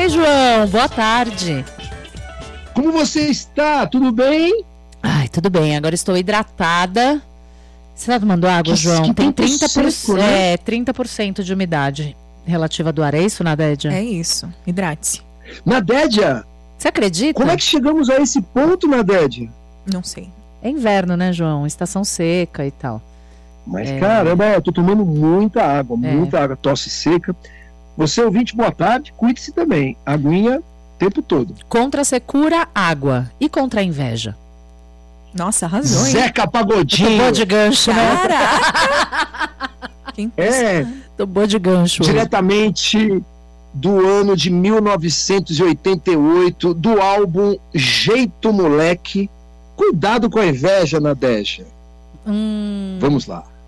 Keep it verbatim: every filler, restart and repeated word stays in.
Oi, João, boa tarde. Como você está? Tudo bem? Ai, tudo bem, agora estou hidratada. Você tá tomando água, Que- João? que Tem tempo trinta por cento, seco, né? é, trinta por cento de umidade relativa do ar, é isso, Nadédia? É isso, hidrate-se. Nadédia, Você acredita? como é que chegamos a esse ponto, Nadédia? Não sei. É inverno, né, João? Estação seca e tal. Mas É. caramba, eu tô tomando muita água, É. muita água, tosse seca. Você, ouvinte, boa tarde, cuide-se também. Aguinha o tempo todo. Contra a secura, água. E contra a inveja? Nossa, arrasou, hein? Zeca Tô Pagodinho. boa de gancho, né? Caraca! Quem É, Tô boa de gancho. diretamente do ano de mil novecentos e oitenta e oito, do álbum Jeito Moleque. Cuidado com a inveja, Nadégia. Hum, Vamos lá.